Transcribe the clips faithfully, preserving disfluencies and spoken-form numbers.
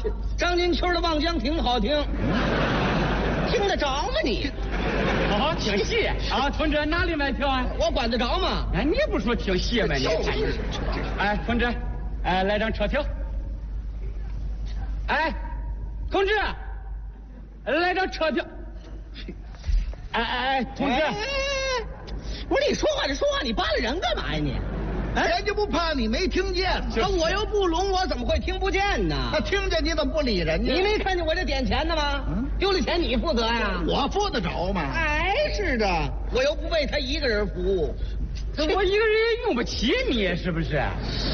张金秋的《望江亭》好听，听得着吗你？ 好，听戏啊，同志哪里买票啊？ 我管得着吗？ 哎，你不说听戏吗？你看你，哎，同志，哎，来张车票。哎，同志，来张车票。哎哎哎，同志， 哎不是你说话就说话，你扒拉人干嘛呀你？ 人家不怕你没听见吗？ 那我又不聋，我怎么会听不见呢？ 他听见你怎么不理人家？ 你没看见我这点钱的吗？丢了钱你负责呀？ 我付得着吗？ 还是的，我又不为他一个人服务， 这我一个人也用不起你，是不是？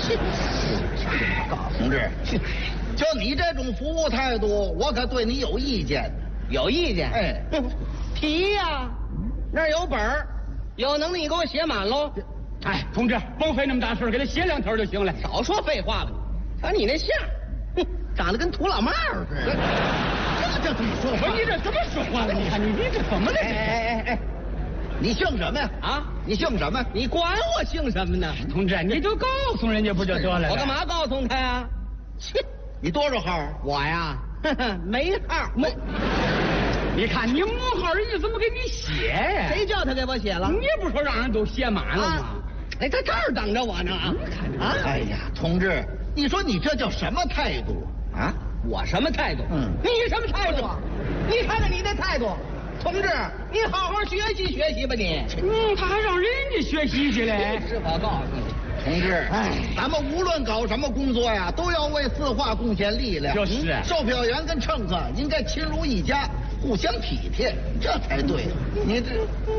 高同志，就你这种服务态度，我可对你有意见。 有意见？ 哎， 提呀，那儿有本儿，有能耐你给我写满喽。 哎，同志，甭费那么大事，给他写两条就行了。 少说废话吧，瞧你那相，哼，长得跟土老帽似的。 这这怎么说话？ 你这怎么说话了？你看你你这怎么了？ 哎哎哎哎，你姓什么呀？ 啊， 你姓什么？ 你管我姓什么呢？ 同志，你就告诉人家不就得了？ 我干嘛告诉他呀？切， 你多少号？ 我呀，呵呵，没号。 没。你看你母号人家怎么给你写呀？ 谁叫他给我写了？ 你不说让人都写满了吗？ 哎，他这儿等着我呢啊！ 啊！哎呀，同志，你说你这叫什么态度啊？ 我什么态度？ 嗯， 你什么态度？你看看你的态度，同志，你好好学习学习吧你。 嗯，他还让人家学习去嘞。 是我告诉你。 同志， 哎， 咱们无论搞什么工作呀，都要为四化贡献力量。 就是， 售票员跟乘客应该亲如一家，互相体贴，这才对。你这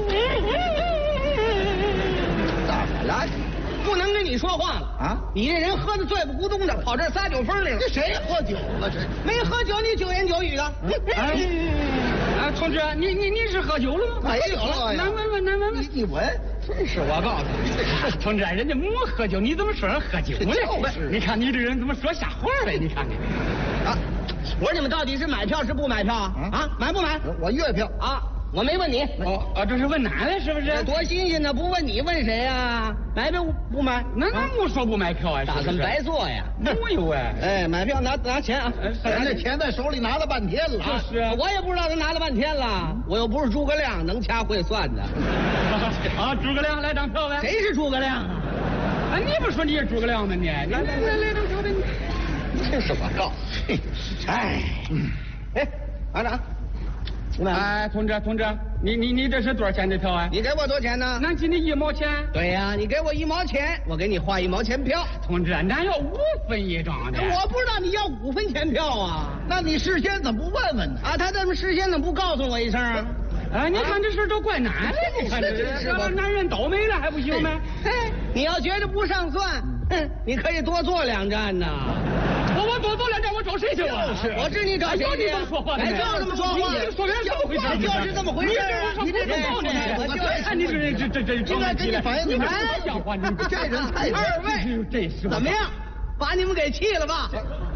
咋了？ 不能跟你说话了啊！ 你这人喝的醉不咕咚的，跑这儿撒酒疯来了。 这谁喝酒了？这没喝酒，你酒言酒语的。 哎，哎，同志，你你你是喝酒了吗？ 没有了呀！ 难闻闻，难闻闻。 你你闻。 真是我告诉你， 同志，人家没喝酒，你怎么说人喝酒呢？你看你这人怎么说瞎话嘞？你看看， 啊，我说你们到底是买票是不买票啊？啊，买不买？ 我月票啊，我没问你。 哦啊，这是问俺了是不是？ 多新鲜呢！不问你问谁呀？买票不买？ 那那没说不买票啊？ 打算白做呀？ 没有哎。 哎，买票拿拿钱啊！ 人家钱在手里拿了半天了。 就是啊， 我也不知道他拿了半天了，我又不是诸葛亮，能掐会算的。 啊，诸葛亮来张票呗？ 谁是诸葛亮啊？ 啊，你不说你是诸葛亮吗？你来来来来张票呗！ 真是我告诉你，哎，哎，班长， 哎，同志同志，你你你这是多少钱的票啊？ 你给我多少钱呢？ 俺给你一毛钱。 对呀，你给我一毛钱，我给你画一毛钱票。 同志，俺要五分一张的。 我不知道你要五分钱票啊， 那你事先怎么不问问呢？ 啊，他怎么事先怎么不告诉我一声啊？ 哎，你看这事都怪俺了，你看这是男人倒霉了还不行吗？ 嘿，你要觉得不上算，哼，你可以多坐两站呐。 我我多坐两站，我找谁去啊？ 我知你找谁去？ 你这么说话的， 哎，就这么说话， 你说人怎么回事？ 就是这么回事。 你这么告你，我看你这人这这这应该跟你反映你们像话，你这人太二位这是怎么样？把你们给气了吧？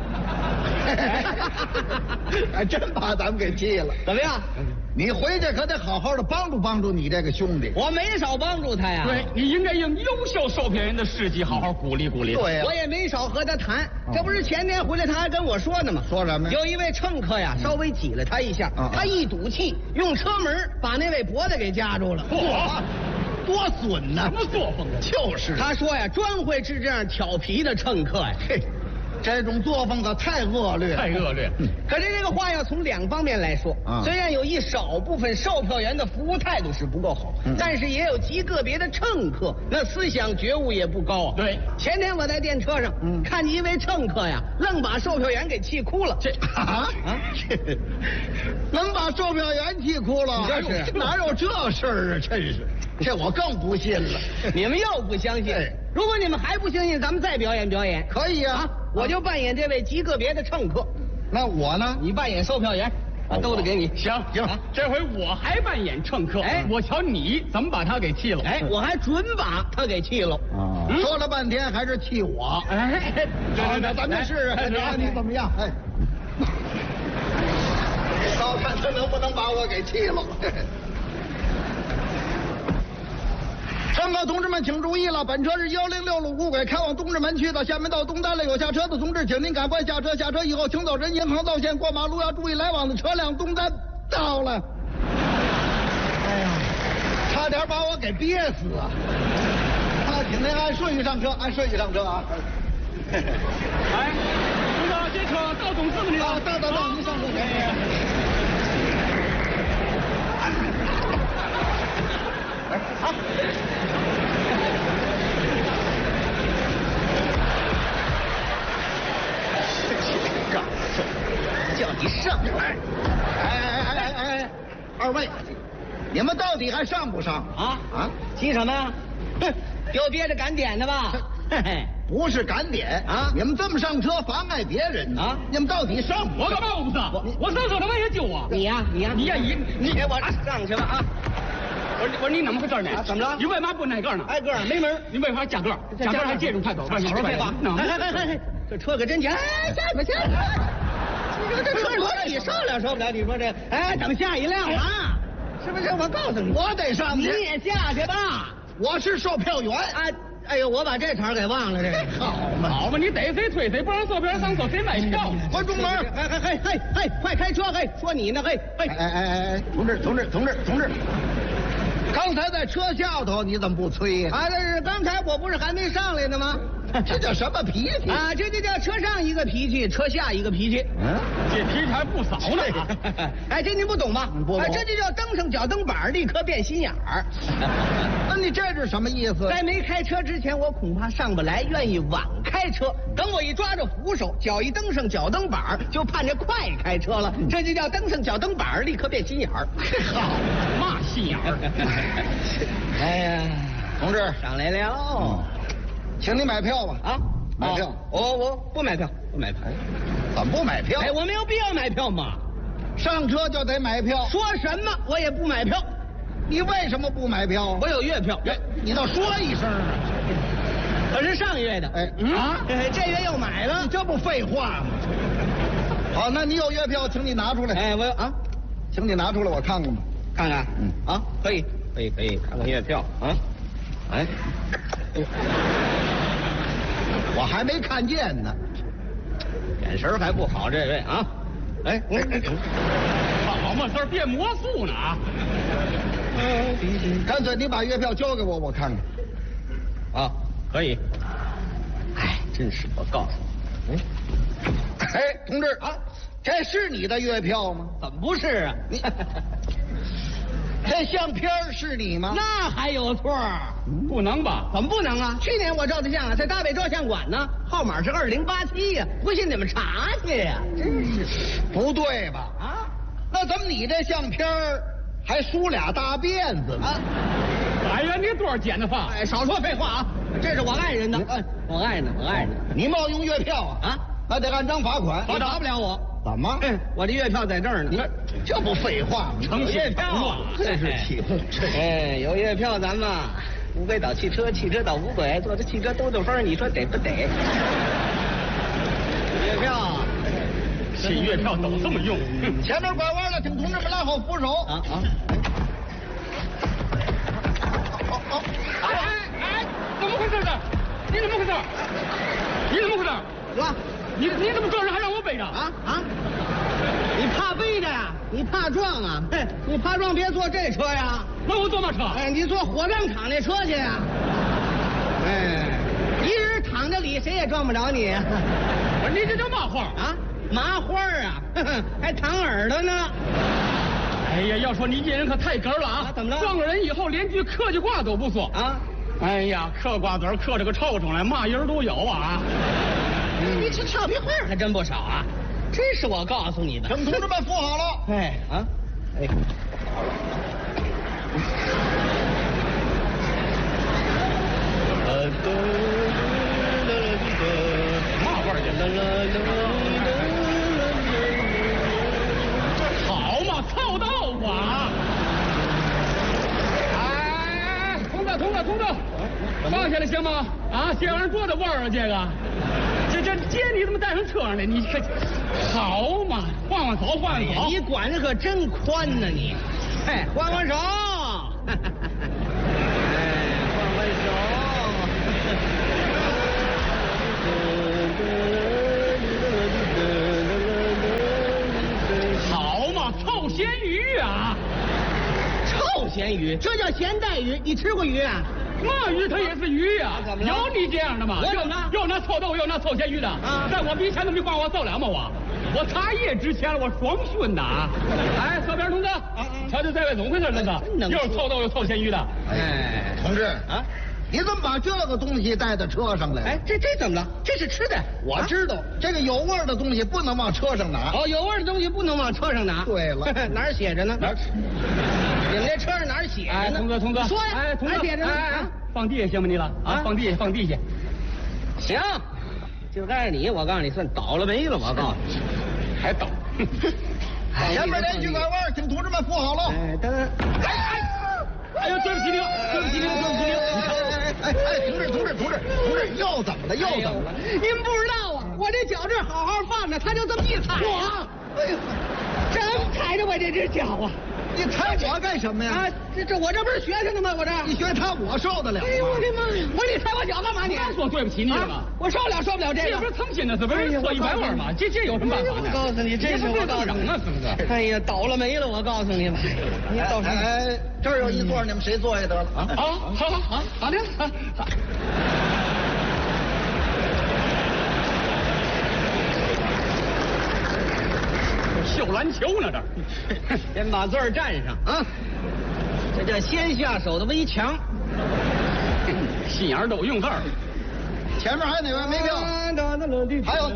还真把咱们给气了。 怎么样？ 你回去可得好好的帮助帮助你这个兄弟。 我没少帮助他呀。 对，你应该用优秀售票员的事迹好好鼓励鼓励。 对呀， 我也没少和他谈。这不是前天回来他还跟我说呢吗？ 说什么呀？ 有一位乘客呀，稍微挤了他一下，他一赌气，用车门把那位脖子给夹住了。 嚯，多损呐！ 什么作风啊？ 就是。 他说呀，专会治这样调皮的乘客呀。 嘿，这种作风可太恶劣， 太恶劣。 可是这个话要从两方面来说， 啊虽然有一少部分售票员的服务态度是不够好， 嗯但是也有极个别的乘客那思想觉悟也不高啊。 对， 前天我在电车上， 嗯看见一位乘客呀，愣把售票员给气哭了。 这啊啊！能把售票员气哭了？ 这是哎呦哪有这事儿啊？真是，这我更不信了。 你们又不相信哎？ 如果你们还不相信，咱们再表演表演。 可以啊， 啊，我就扮演这位极个别的乘客， 那我呢？ 你扮演售票员，啊，都得给你。 行行，这回我还扮演乘客， 哎我瞧你怎么把他给气了。 哎，我还准把他给气了。 啊，说了半天还是气我。 哎， 好，那咱们试试，看看你怎么样？哎，瞧看他能不能把我给气了。 上高同志们请注意了，本车是幺零六路五轨开往东直门区的，下面到东单了，有下车的同志，请您赶快下车。下车以后，请走人行横道线过马路，要注意来往的车辆。东单到了。哎呀，差点把我给憋死啊！啊，请您按顺序上车，按顺序上车啊！ 哎，同志，这车到东四了。 啊，到到到，您上车。好。 告诉叫你上来！ 哎哎哎哎哎，二位，你们到底还上不上啊啊？ 急什么？哼，有别的赶点的吧？嘿嘿， 不是赶点啊！ 你们这么上车妨碍别人啊！你们到底上不上？ 我干嘛我不上？我我上车他妈也救我。 你呀你呀你呀你你给我上去吧啊！ 我说我说你怎么回事呢？ 啊怎么了你为嘛不挨个呢？ 挨个没门。 你为啥加个？加个还借种太多， 少说废话。哎哎哎哎，这车可真强！哎，下去吧下去吧。你说这车轮你受了受不了？你说这哎，等下一辆啊？是不是？我告诉你， 我得上去。 你也下去吧。 我是售票员啊！哎呦，我把这茬给忘了，这好嘛好嘛，你逮谁推谁，不让坐边上车，谁买票？ 关中门！ 嘿嘿嘿嘿嘿，快开车！嘿，说你呢？嘿嘿， 哎哎哎哎，同志同志同志同志，刚才在车下头你怎么不催呀？ 啊，这是刚才我不是还没上来呢吗？ 这叫什么脾气啊？这就叫车上一个脾气，车下一个脾气。 嗯， 这脾气还不少呢。 哎，这您不懂吧？ 不懂。 哎，这就叫登上脚蹬板，立刻变心眼儿。 那你这是什么意思？ 在没开车之前，我恐怕上不来，愿意晚开车。等我一抓着扶手，脚一登上脚蹬板，就盼着快开车了。这就叫登上脚蹬板，立刻变心眼儿。 好，嘛心眼儿？ 哎呀， 同志上来了。 请你买票吧啊！ 买票， 我我不买票，不买票。 怎么不买票？ 哎，我没有必要买票嘛。 上车就得买票。 说什么我也不买票。 你为什么不买票？ 我有月票。 你倒说一声啊！ 可是上月的。 哎啊，这月又买了。 你这不废话吗？好，那你有月票，请你拿出来。 哎，我有啊， 请你拿出来，我看看吧。 看看。 嗯啊，可以，可以，可以，看看月票啊。哎。 我还没看见呢， 眼神还不好，这位啊，哎， 好嘛，这儿变魔术呢啊！ 干脆你把月票交给我，我看看。 啊，可以。哎，真是我告诉你， 嗯，哎，同志啊，这是你的月票吗？ 怎么不是啊？ 你这相片是你吗？ 那还有错？ 不能吧？ 怎么不能啊？去年我照的相啊，在大北照相馆呢，号码是二零八七呀，不信你们查去呀。真是不对吧？ 啊， 那怎么你这相片还梳俩大辫子呢？ 啊， 哎呀，你多少剪的发？ 哎，少说废话啊！这是我爱人的，哎，我爱呢，我爱呢。 你冒用月票啊？ 啊， 那得按章罚款。 你罚不了我。 怎么？ 嗯，我的月票在这儿呢。 你看，这不废话吗？ 成月票啊， 真是气愤！ 哎，有月票咱们乌龟倒汽车，汽车倒乌龟，坐着汽车兜兜风，你说得不得？月票， 这月票都这么用？ 前面拐弯了，请同志们拉好扶手。 啊啊！ 哦哦， 哎哎哎，怎么回事呢？你怎么回事？你怎么回事？ 哥， 你你怎么撞人还让我背着？ 啊啊！你怕背着呀？你怕撞啊？嘿，你怕撞别坐这车呀。 那我坐嘛车？ 哎，你坐火葬场那车去呀。哎，一人躺着里，谁也撞不着你。 不是你这叫嘛话啊？麻花啊，呵呵还躺耳朵呢。 哎呀，要说你这人可太哏了啊！ 啊怎么了撞了人以后连句客气话都不说啊？ 哎呀，嗑瓜子儿嗑着个臭虫来，嘛人都有啊！ 嗯、你这俏皮话还真不少啊！真是我告诉你的。 请同志们扶好了。 哎啊，哎， 嘛话儿好嘛，凑到吧！哎，同志，同志，同志，放下来行吗？啊，这玩意儿多大味儿啊！这个，这这接你怎么带上车上来？你这好嘛，换换手，换换手。 你管的可真宽呢你。哎，换换手。哎，换换咸鱼，这叫咸带鱼。你吃过鱼啊？ 嘛鱼它也是鱼呀、啊，有你这样的吗？ 我怎么了？ 又拿臭豆，又拿臭咸鱼的啊！在我面前都没管我走了吗？我我茶叶值钱了，我双训的啊！哎，小边同志，瞧瞧这位怎么回事？这个又是臭豆又臭咸鱼的。 哎，同志啊，你怎么把这个东西带到车上来？ 哎，这这怎么了？这是吃的。 我知道，这个有味儿的东西不能往车上拿。 哦，有味儿的东西不能往车上拿。 对了， 哪儿写着呢？ 哪儿？ 你们这车上哪儿写着呢？ 哎，同志，同志， 说呀！ 哎，同志， 哪儿写着呢？ 哎哎，放地下行吗？你了啊？放地下，放地下。 行，就该你，我告诉你，算倒了霉了。我告诉你， 还倒。 前面连续拐弯，请同志们扶好了。 哎，等。 哎哎！ 哎呀，对不起您，对不起您，对不起您。 哎哎，同志，同志，同志，同志，又怎么了？又怎么了？ 您不知道啊，我这脚这好好放着，他就这么一踩。 我，哎呦， 真踩着我这只脚啊！ 你踩我干什么呀？ 啊，这这我这不是学生呢吗？我这你学他，我受得了吗？ 哎呦我的妈呀！我说你踩我脚干嘛你？ 刚说对不起你了吗？ 我受不了，受不了这个。 这不是诚心的，是不是错一拐弯吗？这这有什么办法呢？ 我告诉你，这是我告诉你啊，是不是？ 哎呀，倒了霉了！我告诉你吧，你倒是哎，这儿有一座，你们谁坐下得了啊？ 啊，好好好，好的，好。绣篮球呢，这先把座儿占上啊！这叫先下手的为强， 心眼儿都用字儿。 前面还有哪位没票？还有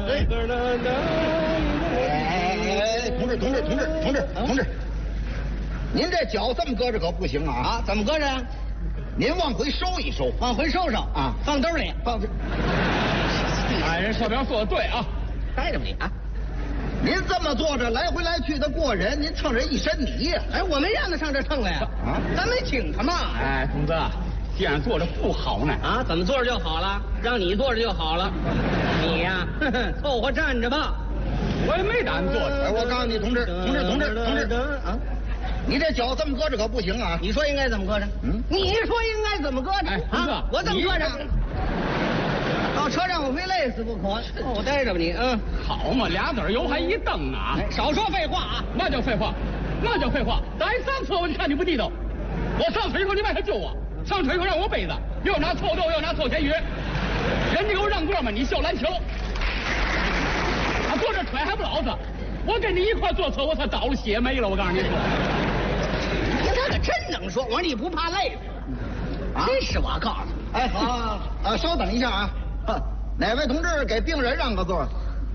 哎哎哎，同志，同志，同志，同志，同志，您这脚这么搁着可不行啊！ 啊，怎么搁着呀？ 您往回收一收， 往回收收啊， 放兜里， 放这。 哎，人小彪说的对啊， 待着吧你啊！ 您这么坐着来回来去的过人，您蹭人一身泥呀！ 哎，我没让他上这蹭来呀， 啊， 咱没请他嘛。 哎，同志，这样坐着不好呢。 啊，怎么坐着就好了？让你坐着就好了。你呀，呵呵凑合站着吧。 我也没打算坐着。 哎，我告诉你，同志，同志，同志，同志， 啊， 你这脚这么搁着可不行啊！ 你说应该怎么搁着？ 嗯， 你说应该怎么搁着？ 哎，同志啊，我怎么搁着？到车上我非累死不可。我待着吧你，嗯。 好嘛，俩子儿油还一蹬啊！ 哎，少说废话啊！ 那叫废话，那叫废话。咱上车我就看你不地道，我上车以后你外头救我，上车以后让我背着，又拿臭豆又拿臭咸鱼，人家给我让座嘛，你绣篮球，啊，坐这揣还不老实，我跟你一块坐车，我才倒了血霉了，我告诉你说。 他可真能说，我说你不怕累啊， 真是我告诉你。 哎，好啊，啊，稍等一下啊，哪位同志给病人让个座？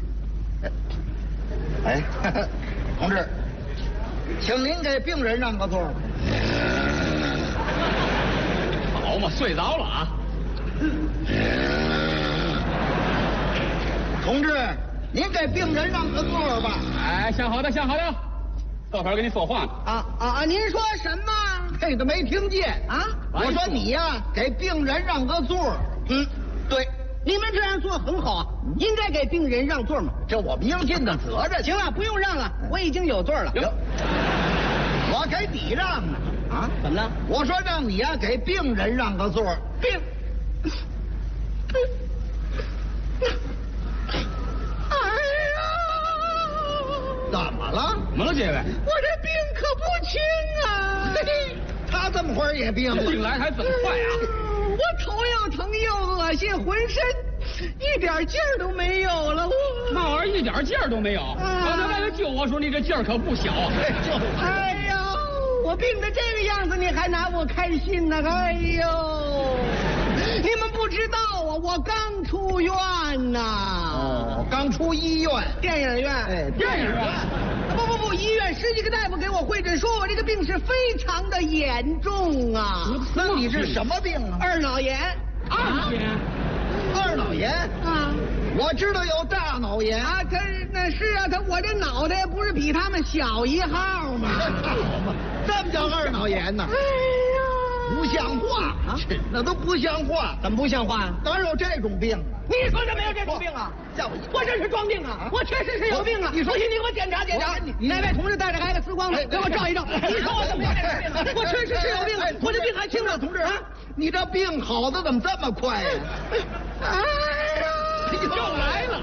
哎，同志，请您给病人让个座。 好嘛，睡着了啊。 同志，您给病人让个座吧。 哎，想好的，想好的，到会儿跟你说话呢。 啊啊啊！您说什么？ 这个没听见啊！ 我说你呀，给病人让个座。 嗯，对，你们这样做很好啊，应该给病人让座嘛。 这我们应尽的责任。 行了，不用让了，我已经有座了。 我给你让呢。啊？ 怎么了？ 我说让你呀给病人让个座。 病。哎呀！ 怎么了？ 怎么了，这位？ 我这病可不轻啊！嘿嘿， 他这么会儿也病了， 病来还真快啊！ 我头又疼又恶心，浑身一点劲儿都没有了。我那玩意儿一点劲儿都没有。刚才外头救我说你这劲儿可不小啊！ 哎呀，我病成这个样子，你还拿我开心呢？哎呦，你们不知道啊，我刚出院呐。 哦，刚出医院， 电影院。 哎， 电影院。 不不不，医院十几个大夫给我会诊，说我这个病是非常的严重啊。 那你是什么病啊？ 二脑炎。 二炎。 二脑炎啊？ 我知道有大脑炎啊，他那是啊，他我这脑袋不是比他们小一号吗？ 这么叫二脑炎呢？ 哎呀， 不像话啊！那都不像话， 怎么不像话？ 哪有这种病啊？ 你说这没有这种病啊？ 吓我一跳！ 我这是装病啊！我确实是有病啊！ 你说不信你给我检查检查。哪位同志带着孩子吃光了，给我照一照。你说我怎么有这种病啊？我确实是有病啊！我这病还轻呢， 同志啊！ 你这病好的怎么这么快呀？ 哎呀， 又来了。